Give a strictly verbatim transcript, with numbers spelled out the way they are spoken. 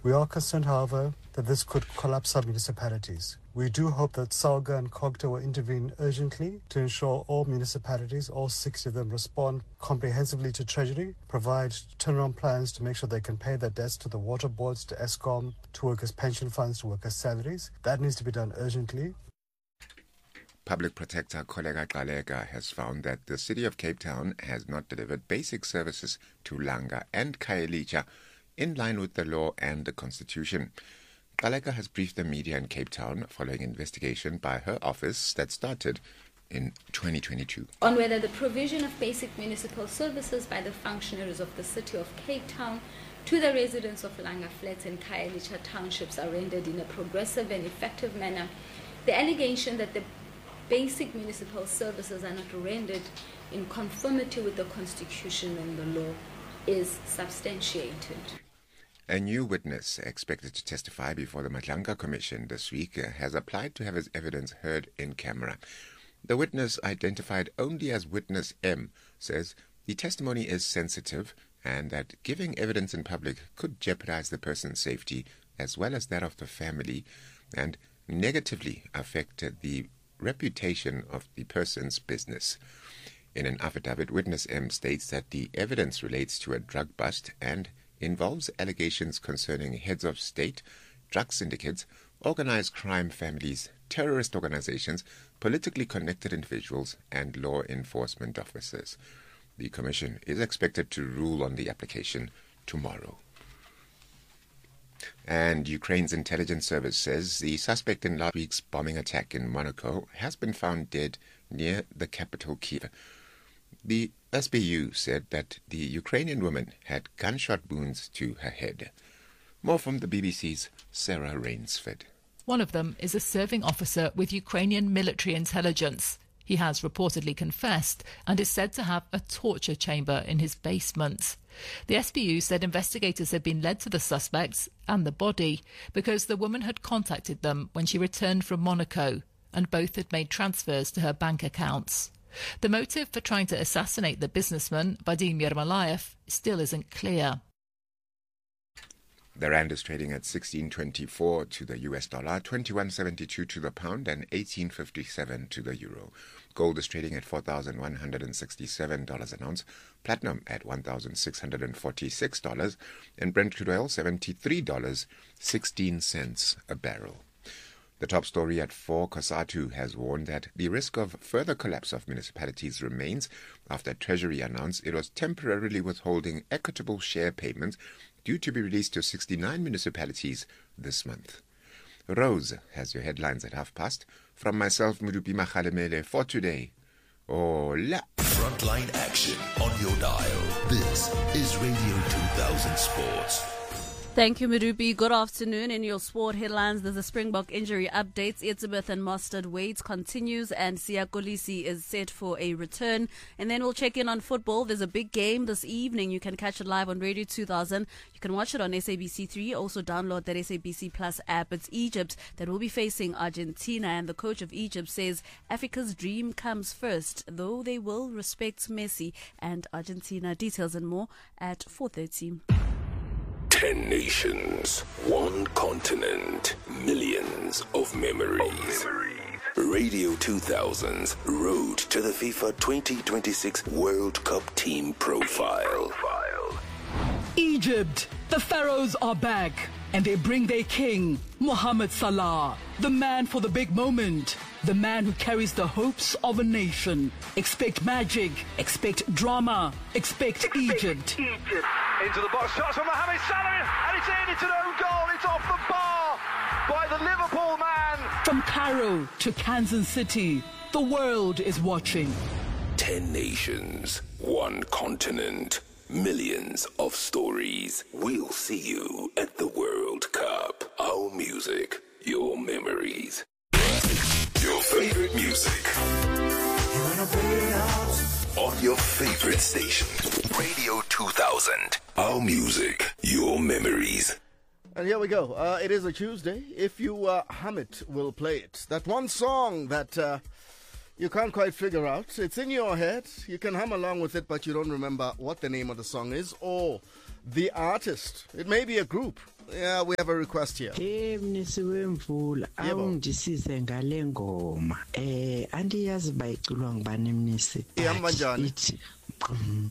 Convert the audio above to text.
We are concerned, however, that this could collapse our municipalities. We do hope that SALGA and COGTA will intervene urgently to ensure all municipalities, all sixty of them, respond comprehensively to Treasury, provide turnaround plans to make sure they can pay their debts to the water boards, to ESCOM, to workers' pension funds, to workers' salaries. That needs to be done urgently. Public Protector Koleka Gqaleka has found that the City of Cape Town has not delivered basic services to Langa and Khayelitsha in line with the law and the Constitution. Gqaleka has briefed the media in Cape Town following investigation by her office that started in twenty twenty-two. On whether the provision of basic municipal services by the functionaries of the City of Cape Town to the residents of Langa Flats and Khayelitsha townships are rendered in a progressive and effective manner, the allegation that the basic municipal services are not rendered in conformity with the Constitution and the law is substantiated. A new witness expected to testify before the Madlanga Commission this week has applied to have his evidence heard in camera. The witness, identified only as Witness M, says the testimony is sensitive and that giving evidence in public could jeopardize the person's safety as well as that of the family and negatively affect the reputation of the person's business. In an affidavit, Witness M states that the evidence relates to a drug bust and involves allegations concerning heads of state, drug syndicates, organized crime families, terrorist organizations, politically connected individuals, and law enforcement officers. The Commission is expected to rule on the application tomorrow. And Ukraine's intelligence service says the suspect in last week's bombing attack in Monaco has been found dead near the capital, Kyiv. The S B U said that the Ukrainian woman had gunshot wounds to her head. More from the B B C's Sarah Rainsford. One of them is a serving officer with Ukrainian military intelligence. He has reportedly confessed and is said to have a torture chamber in his basement. The S B U said investigators had been led to the suspects and the body because the woman had contacted them when she returned from Monaco, and both had made transfers to her bank accounts. The motive for trying to assassinate the businessman, Vadim Yermolayev, still isn't clear. The rand is trading at sixteen twenty-four to the U S dollar, twenty-one seventy-two to the pound, and eighteen fifty-seven to the euro. Gold is trading at four thousand one hundred sixty-seven dollars an ounce, platinum at one thousand six hundred forty-six dollars, and Brent crude oil seventy-three dollars and sixteen cents a barrel. The top story at four, COSATU has warned that the risk of further collapse of municipalities remains after Treasury announced it was temporarily withholding equitable share payments due to be released to sixty-nine municipalities this month. Rose has your headlines at half past. From myself, Mudupi Makhalemele, for today. Hola! Frontline action on your dial. This is Radio two thousand Sports. Thank you, Mirupi. Good afternoon. In your sport headlines, there's a Springbok injury updates. Elizabeth and Mustard wait continues, and Siya Kolisi is set for a return. And then we'll check in on football. There's a big game this evening. You can catch it live on Radio two thousand. You can watch it on S A B C three. Also download that S A B C Plus app. It's Egypt that will be facing Argentina, and the coach of Egypt says Africa's dream comes first, though they will respect Messi and Argentina. Details and more at four thirty. Ten nations, one continent, millions of memories. Radio two thousand's Road to the FIFA twenty twenty-six World Cup Team Profile. Egypt, the Pharaohs are back, and they bring their king, Mohamed Salah, the man for the big moment, the man who carries the hopes of a nation. Expect magic, expect drama, expect, expect Egypt. Egypt. Into the box, shots from Mohamed Salah, and it's in, it's an own goal, it's off the bar by the Liverpool man. From Cairo to Kansas City, the world is watching. Ten nations, one continent, millions of stories. We'll see you at the World Cup. Our music, your memories. Your favorite music. You wanna play it out? On your favorite station, Radio two thousand. Our music, your memories. And here we go. Uh, it is a Tuesday. If you uh, hum it, we'll play it. That one song that uh, you can't quite figure out. It's in your head. You can hum along with it, but you don't remember what the name of the song is or the artist. It may be a group. Yeah, we have a request here. Eh mnisi wemvula awungisize ngale ngoma eh andiyazi bayiculwa ngibani mnisi ihamba njani ithi